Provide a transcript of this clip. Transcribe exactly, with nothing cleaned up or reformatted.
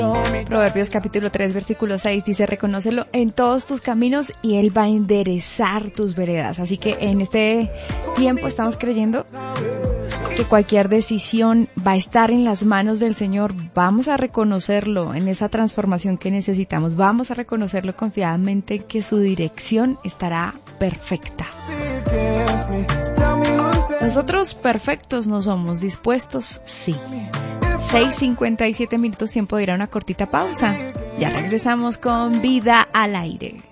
Proverbios capítulo tres, versículo seis dice: reconócelo en todos tus caminos y Él va a enderezar tus veredas. Así que en este tiempo estamos creyendo que cualquier decisión va a estar en las manos del Señor. Vamos a reconocerlo en esa transformación que necesitamos. Vamos a reconocerlo confiadamente que su dirección estará perfecta. Nosotros perfectos no somos, dispuestos sí. seis cincuenta y siete minutos, tiempo de ir a una cortita pausa. Ya regresamos con Vida al Aire.